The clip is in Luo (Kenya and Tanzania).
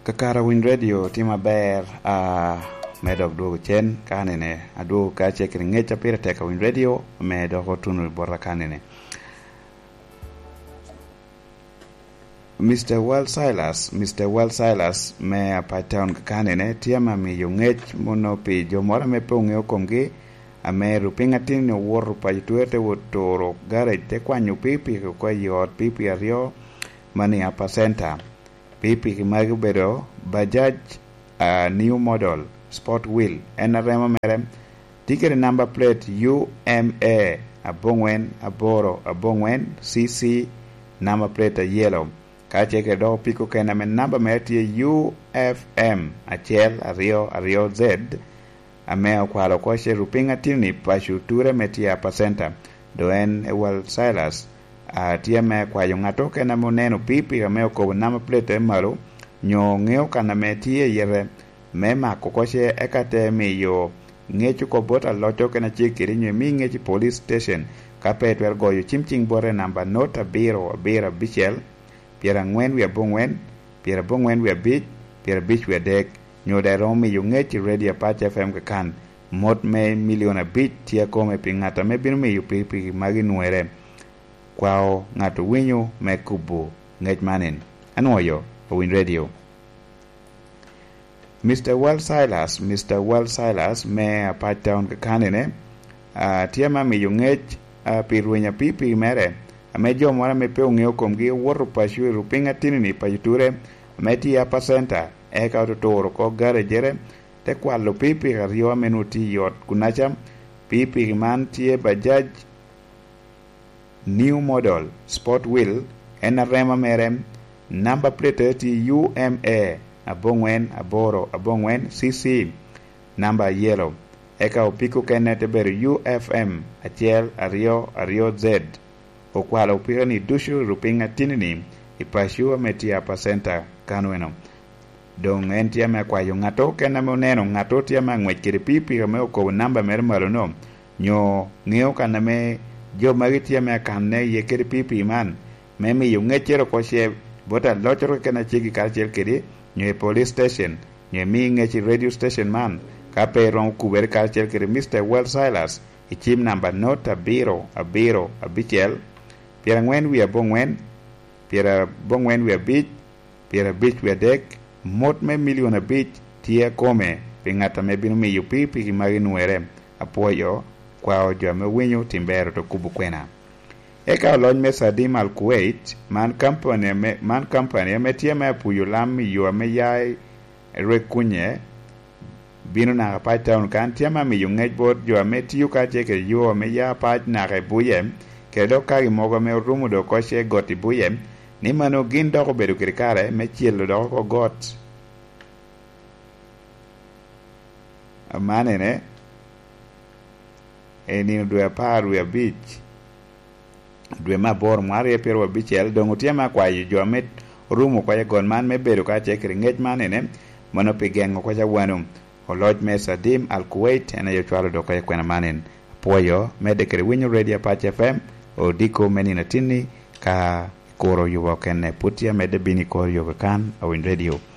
Kakara Win Radio tima ber medok duogo chen kanene aduogo ka chekri ngecha pira teka Win Radio medok otunu borra kanene. Mr. Well Silas me apatown kanene tiama mi yungech mono pi jomora me ponge okomgi ameru pingatin no woru pa tuete wotoro garage te kwanyu pipi ko yot pipi ario mani apa center pipi magi bedo Bajaj new model sport wheel NRM merem ticket number plate UMA abongwen aboro abongwen CC number plate yellow kache ke do piko kena men number mertie UFM achel ario Z ameo kwalo kwashe rupinga tini pashu ture metia pasenta doen Well Silas tia me kwa yungato kena moneno pipi ameo ko number plate malo nyo ngeo kana metie yere mema kokoshe ekate mi yo ngechu ko bota loto kena chikiri nyo mi ngechi police station kapet wer goyo chimching bore number nota biro bichel Piera ngwen we bongwen piera bongwen we bich piera bich we dek nyoda romi yungechi radio Patch FM kan mot me miliona bich tia kome pingata me binu me yupi magi nuere kwao ngatu winyu me kubu ngech manen anoyo Win Radio. Mr. Well Silas me Patch Town kanene tia ma mi yungech pirwenya pipi mere amejo mwana mepeo ngeo komgi woro pashu rupinga tinini pajuture meti ya pasenta eka utotoro ko gare jere te kwalo pipi gario menuti yot kunacha pipi man tie Bajaj new model sport wheel NRM merem number plate ti UMA abongwen aboro abongwen CC number yellow eka upiko kenete beru UFM achel ario Z okwala upira ni dushu rupinga tinini ipashu metia pasenta kanweno dong entia me kwa yungato kena moneno ngato tia mangwekiri pipi me ko namba mermalo no nyo ngeo kana me jo magitia me kanne yekiri pipi man memi yungechero koshe bota lochoro kena chigi karchel kiri nyo police station nyo mi ngechi radio station man kape ron kuber karchel kiri Mr. Well Silas ichim namba nota abiro abichel Piera ngwen we bongwen piera bongwen we bich piera bich we dek mot me miliona bich tia kome pingata me binu mi yupi piki magi nuere apoyo kwao jo me winyu timbero to kubu kwena eka olony me Sadim Al Kuwait man company me tia me puyo lam yo me yai rekunye binu na Patch Town kan tia ma mi yungej bot jo me tiu ka cheke yo me ya Patch na rebuyem kedo kagi mogo me rumu do koshe goti buyem ni mano gin doko bedo kirikare me chielo doko ko got amane ne nino dwe paru ya beach dwe mabor mwari pero bichel dongo tiama kwa jo met rumu kwa gon man me bedo ka chekri ngej mane ne mano pigengo kwa jawanu oloj me Sadim Al Kuwait ena yo chwalo do kwa kwena manen poyo medekere winyo radio Patch FM o diko menina tini ka koro yuwa kene putia mede bini koro yuwa kan a Win Radio.